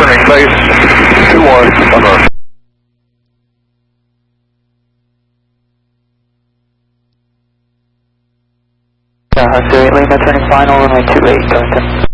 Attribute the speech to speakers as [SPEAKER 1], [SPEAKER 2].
[SPEAKER 1] turning base 21 on our.
[SPEAKER 2] Lima turning final, runway 28, going to